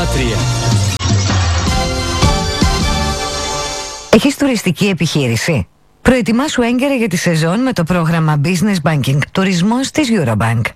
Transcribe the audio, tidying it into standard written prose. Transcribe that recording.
Έχεις τουριστική επιχείρηση? Προετοιμάσου έγκαιρα για τη σεζόν με το πρόγραμμα Business Banking Τουρισμός της Eurobank.